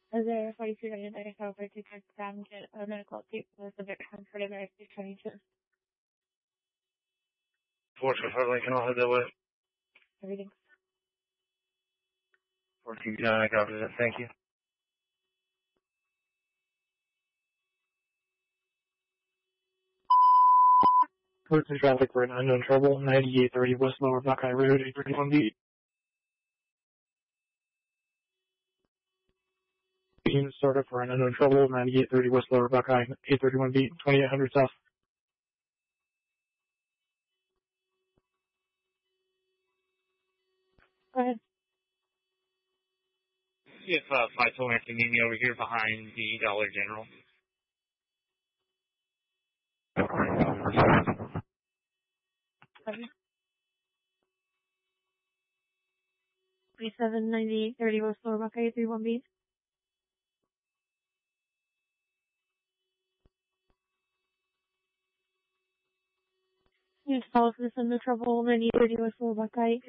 As a 43 I have to check down, get a medical update for the subject transported by 622. Force for Lincoln, I'll have that way. Everything. 429, I copy that. Thank you. Roads and traffic for an unknown trouble, 9830 West Lower Buckeye Road, 831 beat. Unit startup for an unknown trouble, 9830 West Lower Buckeye, 831 beat, 2800 south. Go ahead. See if 512 can meet me over here behind the Dollar General. Okay. 379830 West Lower Buckeye 831B. Use policy to send the trouble 9830 West Lower Buckeye